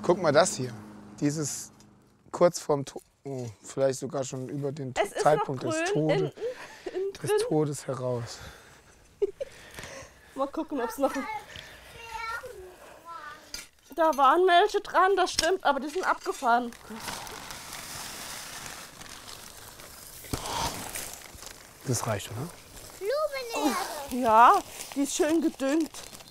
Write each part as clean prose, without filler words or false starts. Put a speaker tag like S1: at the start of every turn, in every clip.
S1: Guck mal das hier. Dieses kurz vorm Tod, oh, vielleicht sogar schon über den Zeitpunkt des Todes heraus.
S2: Mal gucken, ob es noch... Da waren welche dran, das stimmt, aber die sind abgefahren.
S1: Das reicht, oder?
S2: Blumenerde. Ja, die ist schön gedüngt.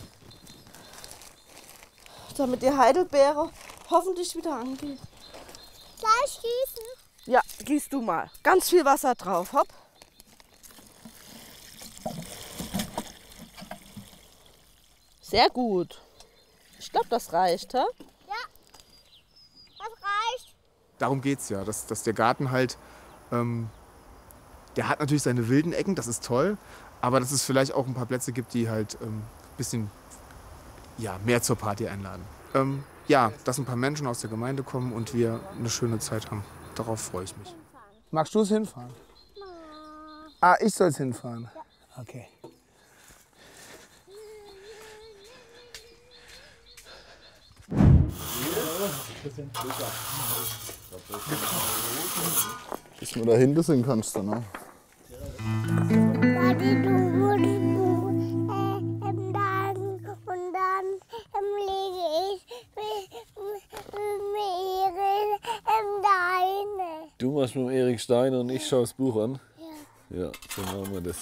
S2: Damit die Heidelbeere hoffentlich wieder angeht.
S3: Gleich gießen?
S2: Ja, gießt du mal. Ganz viel Wasser drauf, hopp. Sehr gut. Ich glaube, das reicht, hä?
S3: Ja, das reicht.
S1: Darum geht es ja, dass der Garten halt, der hat natürlich seine wilden Ecken, das ist toll, aber dass es vielleicht auch ein paar Plätze gibt, die halt ein bisschen mehr zur Party einladen. Dass ein paar Menschen aus der Gemeinde kommen und wir eine schöne Zeit haben. Darauf freue ich mich. Magst du es hinfahren? Ah, ich soll es hinfahren? Ja. Okay.
S4: Bis wir dahinter sind, kannst du, ne?
S3: Und dann lege ich mit Erik Steine.
S5: Du machst mit Erik Steiner und ich schaue das Buch an?
S3: Ja.
S5: Ja, so machen wir das.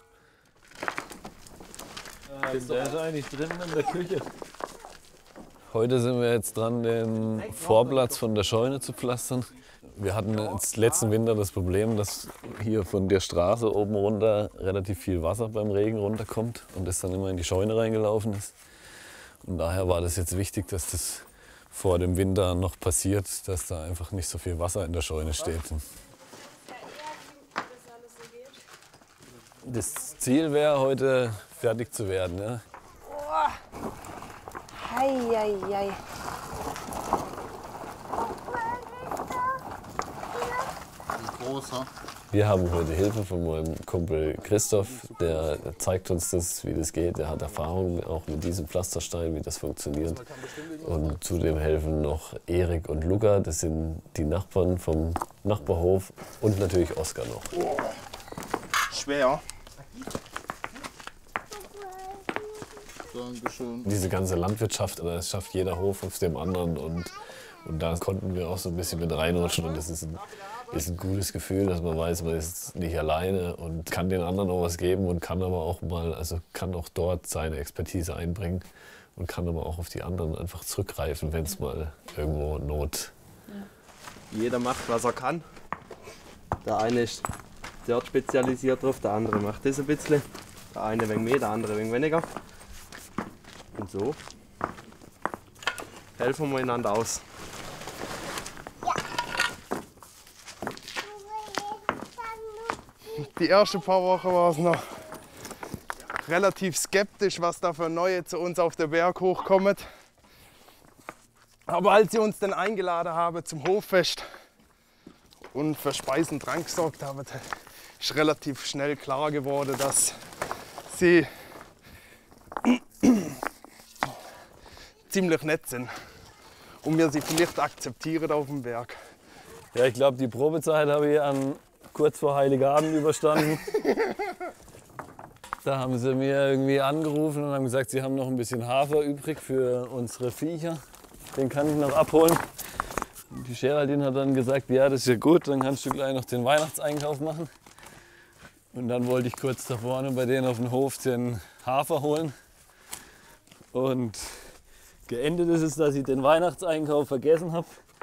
S5: Der ist eigentlich drinnen in der Küche. Heute sind wir jetzt dran, den Vorplatz von der Scheune zu pflastern. Wir hatten jetzt letzten Winter das Problem, dass hier von der Straße oben runter relativ viel Wasser beim Regen runterkommt und das dann immer in die Scheune reingelaufen ist. Und daher war das jetzt wichtig, dass das vor dem Winter noch passiert, dass da einfach nicht so viel Wasser in der Scheune steht. Das Ziel wäre, heute fertig zu werden. Ja.
S6: Hei.
S5: Wir haben heute Hilfe von meinem Kumpel Christoph, der zeigt uns das, wie das geht. Er hat Erfahrung auch mit diesem Pflasterstein, wie das funktioniert. Und zudem helfen noch Erik und Luca, das sind die Nachbarn vom Nachbarhof und natürlich Oskar noch.
S1: Schwer.
S4: Dankeschön.
S5: Diese ganze Landwirtschaft, das schafft jeder Hof auf dem anderen und da konnten wir auch so ein bisschen mit reinrutschen und das ist ein gutes Gefühl, dass man weiß, man ist nicht alleine und kann den anderen auch was geben und kann aber auch mal, also kann auch dort seine Expertise einbringen und kann aber auch auf die anderen einfach zurückgreifen, wenn es mal irgendwo Not.
S7: Jeder macht, was er kann. Der eine ist sehr spezialisiert drauf, der andere macht das ein bisschen. Der eine wegen mehr, der andere wegen weniger. Und so helfen wir einander aus.
S8: Die ersten paar Wochen war es noch relativ skeptisch, was da für Neue zu uns auf den Berg hochkommt. Aber als sie uns dann eingeladen haben zum Hoffest und für Speis und Trank gesorgt haben, ist relativ schnell klar geworden, dass sie ziemlich nett sind und wir sie vielleicht akzeptieren auf dem Berg.
S5: Ja, ich glaube, die Probezeit habe ich kurz vor Heiligabend überstanden. Da haben sie mir irgendwie angerufen und haben gesagt, sie haben noch ein bisschen Hafer übrig für unsere Viecher. Den kann ich noch abholen. Und die Geraldine hat dann gesagt, ja, das ist ja gut, dann kannst du gleich noch den Weihnachtseinkauf machen. Und dann wollte ich kurz da vorne bei denen auf dem Hof den Hafer holen. Und geendet ist es, dass ich den Weihnachtseinkauf vergessen habe.